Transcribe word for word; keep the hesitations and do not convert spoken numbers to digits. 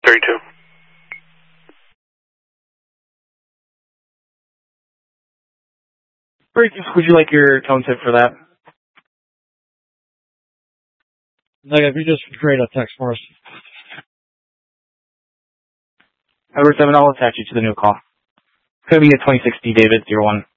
thirty-two. Would you like your tone tip for that? Negative, you just create a text for us. Edward seven, I'll attach you to the new call. It's going to be a twenty-six D David, zero one.